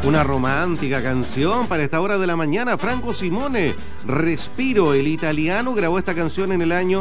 Una romántica canción para esta hora de la mañana. Franco Simone, Respiro. El italiano grabó esta canción en el año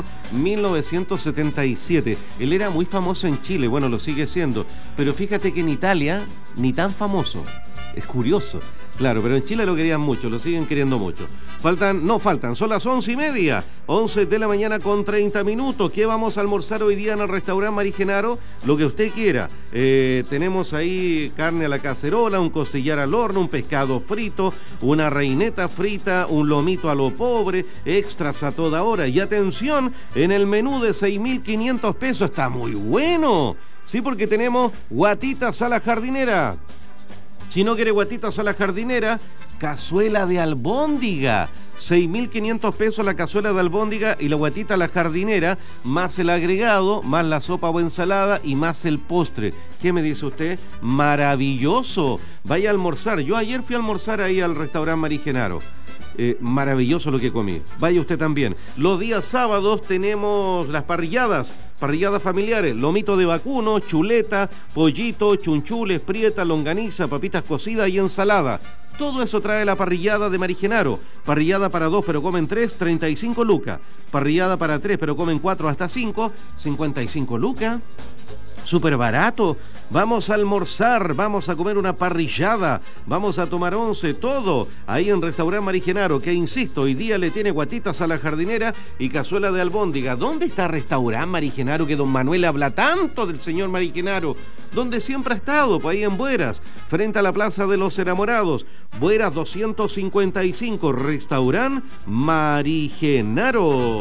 1977. Él era muy famoso en Chile, bueno, lo sigue siendo. Pero fíjate que en Italia, ni tan famoso. Es curioso. Claro, pero en Chile lo querían mucho, lo siguen queriendo mucho. Faltan, son las 11:30, 11 de la mañana con 30 minutos. ¿Qué vamos a almorzar hoy día en el restaurante Mari Genaro? Lo que usted quiera. Tenemos ahí carne a la cacerola, un costillar al horno, un pescado frito, una reineta frita, un lomito a lo pobre, extras a toda hora. Y atención, en el menú de 6.500 pesos, está muy bueno. Sí, porque tenemos guatitas a la jardinera. Si no quiere guatitas a la jardinera, cazuela de albóndiga. 6.500 pesos la cazuela de albóndiga y la guatita a la jardinera, más el agregado, más la sopa o ensalada y más el postre. ¿Qué me dice usted? Maravilloso. Vaya a almorzar. Yo ayer fui a almorzar ahí al restaurante Mari Genaro. Maravilloso lo que comí. Vaya usted también. Los días sábados tenemos las parrilladas familiares, lomito de vacuno, chuleta, pollito, chunchules, prieta, longaniza, papitas cocidas y ensalada. Todo eso trae la parrillada de Mari Genaro. Parrillada para 2 pero comen 3, 35 lucas. Parrillada para 3 pero comen 4 hasta 5, 55 lucas. Súper barato. Vamos a almorzar, vamos a comer una parrillada, vamos a tomar once, todo ahí en Restaurante Mari Genaro, que insisto, hoy día le tiene guatitas a la jardinera y cazuela de albóndiga. ¿Dónde está Restaurante Mari Genaro, que don Manuel habla tanto del señor Mari Genaro? ¿Dónde siempre ha estado? Pues ahí en Bueras, frente a la Plaza de los Enamorados. Bueras 255, Restaurante Mari Genaro.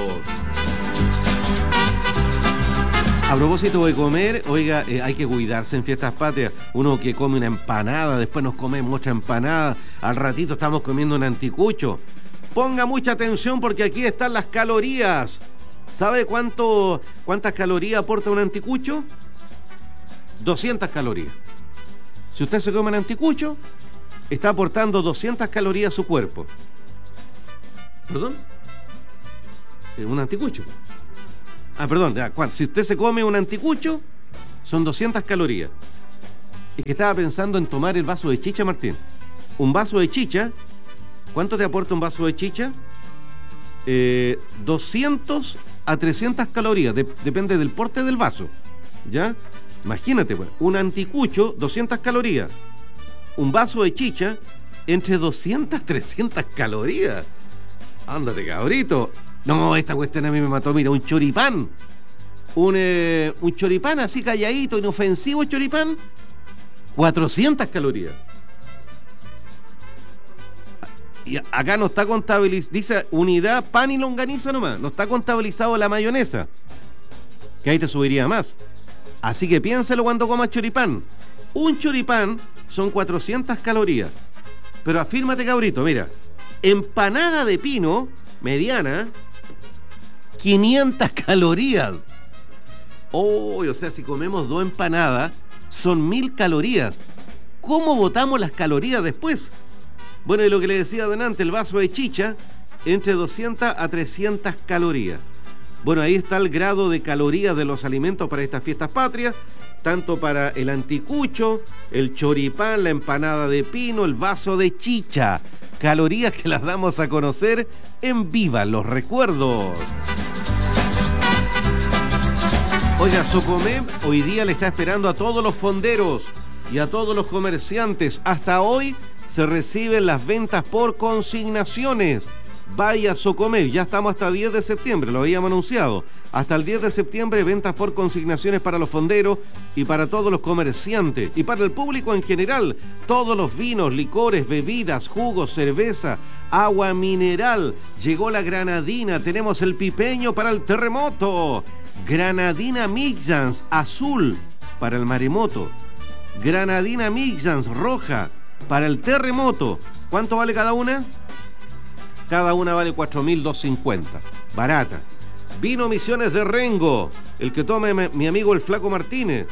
A propósito de comer, oiga, hay que cuidarse en fiestas patrias. Uno que come una empanada, después nos comemos otra empanada, al ratito estamos comiendo un anticucho. Ponga mucha atención porque aquí están las calorías. ¿Sabe cuántas calorías aporta un anticucho? 200 calorías. Si usted se come un anticucho, está aportando 200 calorías a su cuerpo. ¿Perdón? Un anticucho. Perdón, ya, si usted se come un anticucho, son 200 calorías. Es que estaba pensando en tomar el vaso de chicha, Martín. Un vaso de chicha, ¿cuánto te aporta un vaso de chicha? 200 a 300 calorías, depende del porte del vaso. ¿Ya? Imagínate, pues, un anticucho, 200 calorías. Un vaso de chicha, entre 200 a 300 calorías. Ándate, cabrito. No, esta cuestión a mí me mató. Mira, un choripán. Un choripán así calladito, inofensivo choripán. 400 calorías. Y acá no está contabilizado, dice unidad pan y longaniza nomás. No está contabilizado la mayonesa, que ahí te subiría más. Así que piénselo cuando comas choripán. Un choripán son 400 calorías. Pero afírmate, cabrito, mira. Empanada de pino, mediana, 500 calorías. O sea, si comemos 2 empanadas, son 1000 calorías. ¿Cómo botamos las calorías después? Bueno, y lo que le decía adelante, el vaso de chicha, entre 200 a 300 calorías. Bueno, ahí está el grado de calorías de los alimentos para estas fiestas patrias, tanto para el anticucho, el choripán, la empanada de pino, el vaso de chicha. Calorías que las damos a conocer en Viva los Recuerdos. Oiga, Socomem hoy día le está esperando a todos los fonderos y a todos los comerciantes. Hasta hoy se reciben las ventas por consignaciones. Vaya Socomem, ya estamos hasta 10 de septiembre, lo habíamos anunciado. Hasta el 10 de septiembre, ventas por consignaciones para los fonderos y para todos los comerciantes. Y para el público en general, todos los vinos, licores, bebidas, jugos, cerveza, agua mineral. Llegó la granadina, tenemos el pipeño para el terremoto. Granadina Mixans azul para el maremoto. Granadina Mixans roja para el terremoto. ¿Cuánto vale cada una? Cada una vale 4.250. Barata. Vino Misiones de Rengo, el que tome mi amigo el Flaco Martínez.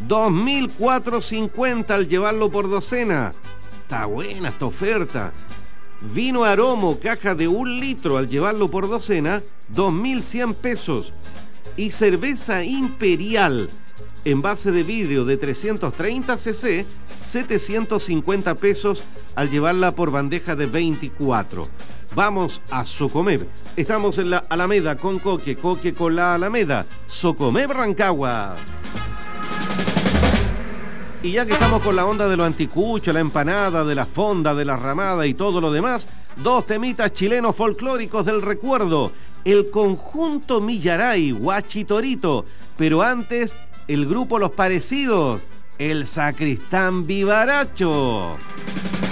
2.450 al llevarlo por docena. Está buena esta oferta. Vino Aromo, caja de 1 litro al llevarlo por docena, 2.100 pesos. Y cerveza Imperial, envase de vidrio de 330 cc, 750 pesos al llevarla por bandeja de 24. Vamos a Socomev. Estamos en la Alameda con Coque, Coque con la Alameda. Socomev Rancagua. Y ya que estamos con la onda de lo anticucho, la empanada, de la fonda, de la ramada y todo lo demás, dos temitas chilenos folclóricos del recuerdo. El conjunto Millaray, Guachitorito. Pero antes, el grupo Los Parecidos, el Sacristán Vivaracho.